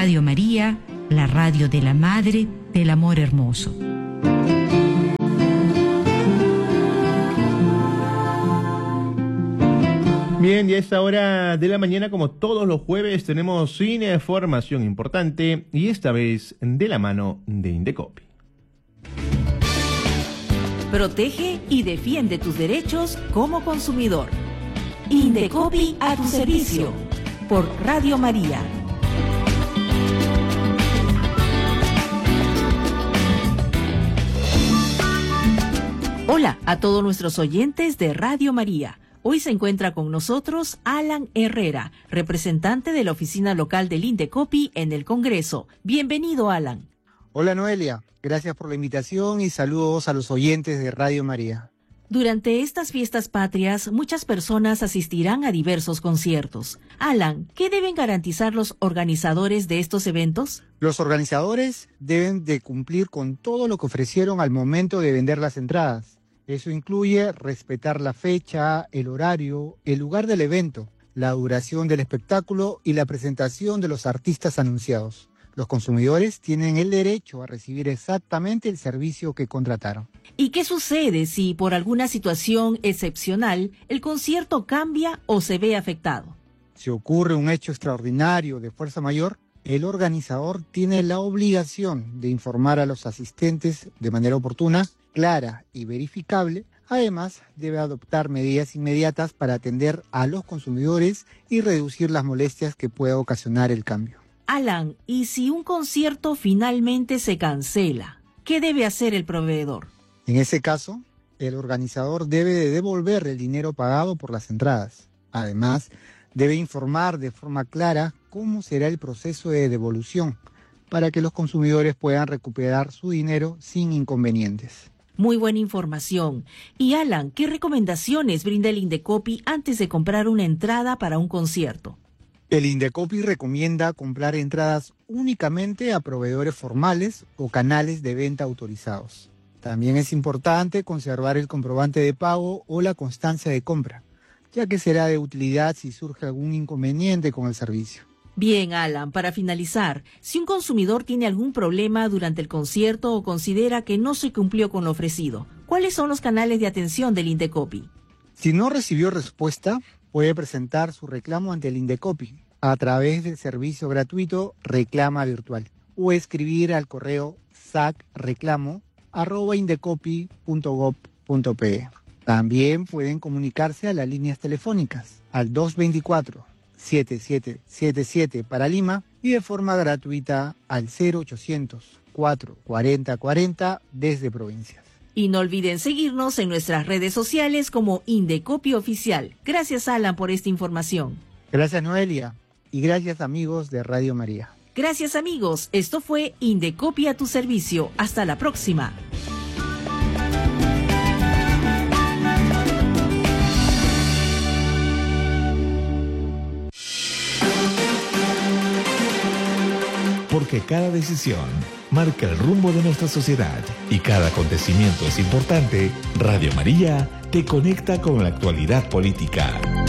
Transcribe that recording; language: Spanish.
Radio María, la radio de la Madre del Amor Hermoso. Bien, y a esta hora de la mañana, como todos los jueves, tenemos información importante y esta vez de la mano de Indecopi. Protege y defiende tus derechos como consumidor. Indecopi a tu servicio, por Radio María. Hola a todos nuestros oyentes de Radio María. Hoy se encuentra con nosotros Alan Herrera, representante de la oficina local del Indecopi en el Congreso. Bienvenido, Alan. Hola, Noelia. Gracias por la invitación y saludos a los oyentes de Radio María. Durante estas fiestas patrias, muchas personas asistirán a diversos conciertos. Alan, ¿qué deben garantizar los organizadores de estos eventos? Los organizadores deben de cumplir con todo lo que ofrecieron al momento de vender las entradas. Eso incluye respetar la fecha, el horario, el lugar del evento, la duración del espectáculo y la presentación de los artistas anunciados. Los consumidores tienen el derecho a recibir exactamente el servicio que contrataron. ¿Y qué sucede si por alguna situación excepcional el concierto cambia o se ve afectado? Si ocurre un hecho extraordinario de fuerza mayor, el organizador tiene la obligación de informar a los asistentes de manera oportuna, clara y verificable. Además, debe adoptar medidas inmediatas para atender a los consumidores y reducir las molestias que pueda ocasionar el cambio. Alan, ¿y si un concierto finalmente se cancela? ¿Qué debe hacer el proveedor? En ese caso, el organizador debe de devolver el dinero pagado por las entradas. Además, debe informar de forma clara cómo será el proceso de devolución para que los consumidores puedan recuperar su dinero sin inconvenientes. Muy buena información. Y Alan, ¿qué recomendaciones brinda el Indecopi antes de comprar una entrada para un concierto? El Indecopi recomienda comprar entradas únicamente a proveedores formales o canales de venta autorizados. También es importante conservar el comprobante de pago o la constancia de compra, ya que será de utilidad si surge algún inconveniente con el servicio. Bien, Alan, para finalizar, si un consumidor tiene algún problema durante el concierto o considera que no se cumplió con lo ofrecido, ¿cuáles son los canales de atención del Indecopi? Si no recibió respuesta, puede presentar su reclamo ante el Indecopi a través del servicio gratuito Reclama Virtual o escribir al correo sacreclamo@indecopi.gov.pe. También pueden comunicarse a las líneas telefónicas al 224-7777 para Lima y de forma gratuita al 0800-440-40 desde provincias. Y no olviden seguirnos en nuestras redes sociales como Indecopi Oficial. Gracias, Alan, por esta información. Gracias, Noelia, y gracias, amigos de Radio María. Gracias, amigos. Esto fue Indecopi a tu servicio. Hasta la próxima. Porque cada decisión marca el rumbo de nuestra sociedad y cada acontecimiento es importante, Radio María te conecta con la actualidad política.